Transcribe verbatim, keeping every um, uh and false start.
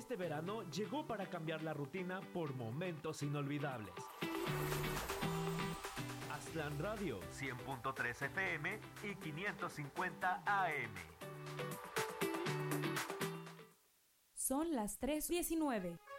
Este verano llegó para cambiar la rutina por momentos inolvidables. Aztlán Radio, cien punto tres F M y quinientos cincuenta A M. Son las tres diecinueve.